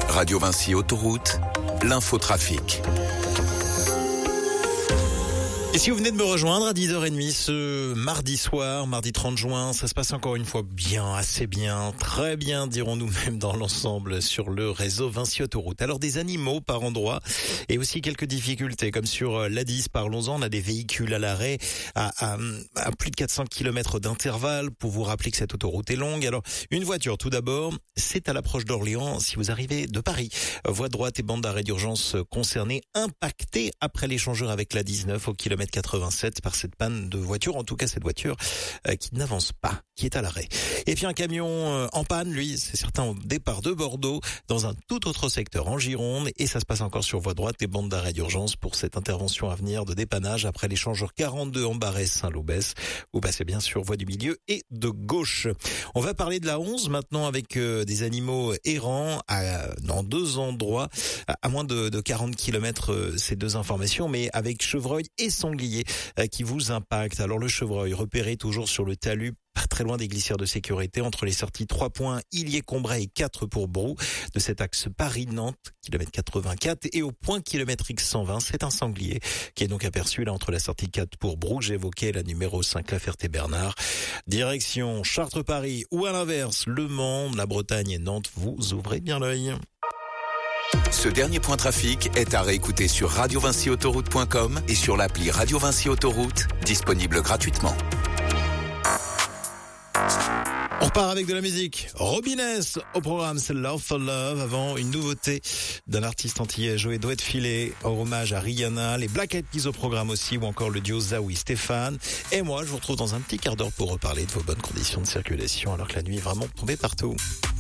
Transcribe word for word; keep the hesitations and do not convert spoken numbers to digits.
Radio Vinci Autoroute, l'infotrafic. Et si vous venez de me rejoindre à dix heures trente ce mardi soir, mardi trente juin, ça se passe encore une fois bien, assez bien, très bien, dirons-nous même dans l'ensemble sur le réseau Vinci Autoroute. Alors des animaux par endroit et aussi quelques difficultés comme sur l'A dix, parlons-en, on a des véhicules à l'arrêt à, à, à plus de quatre cents kilomètres d'intervalle pour vous rappeler que cette autoroute est longue. Alors une voiture tout d'abord, c'est à l'approche d'Orléans si vous arrivez de Paris. Voie droite et bande d'arrêt d'urgence concernée, impactée après l'échangeur avec l'A dix-neuf au kilomètre quatre-vingt-sept par cette panne de voiture, en tout cas cette voiture euh, qui n'avance pas, qui est à l'arrêt. Et puis un camion euh, en panne, lui, c'est certain, au départ de Bordeaux, dans un tout autre secteur en Gironde, et ça se passe encore sur voie droite et bande d'arrêt d'urgence pour cette intervention à venir de dépannage après l'échangeur quarante-deux en Barès-Saint-Lobès. Vous passez bien sur voie du milieu et de gauche. On va parler de la onze maintenant avec euh, des animaux errants à, dans deux endroits, à, à moins de, de quarante kilomètres euh, ces deux informations, mais avec chevreuil et sanglier euh, qui vous impactent. Alors le chevreuil repéré toujours sur le talus, pas très loin des glissières de sécurité, entre les sorties trois points, Illier-Combray et quatre pour Brou, de cet axe Paris-Nantes, kilomètre quatre-vingt-quatre, et au point kilomètre X cent vingt, c'est un sanglier qui est donc aperçu là entre la sortie quatre pour Brou, j'évoquais la numéro cinq, La Ferté-Bernard. Direction Chartres-Paris ou à l'inverse, Le Mans, la Bretagne et Nantes, vous ouvrez bien l'œil. Ce dernier point trafic est à réécouter sur radio vinci autoroute point com et sur l'appli Radio Vinci Autoroute, disponible gratuitement. On repart avec de la musique. Robiness au programme, c'est Love for Love. Avant, une nouveauté d'un artiste antillais, Joey Doit de Filet, en hommage à Rihanna, les Black Eyed Peas au programme aussi, ou encore le duo Zawi Stéphane. Et moi, je vous retrouve dans un petit quart d'heure pour reparler de vos bonnes conditions de circulation, alors que la nuit est vraiment tombée partout.